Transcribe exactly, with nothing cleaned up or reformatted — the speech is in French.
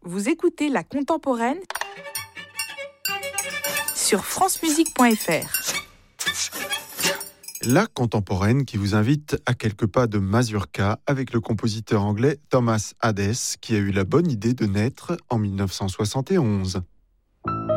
Vous écoutez La Contemporaine sur francemusique point f r. La Contemporaine qui vous invite à quelques pas de Mazurka avec le compositeur anglais Thomas Hadès qui a eu la bonne idée de naître en mille neuf cent soixante et onze.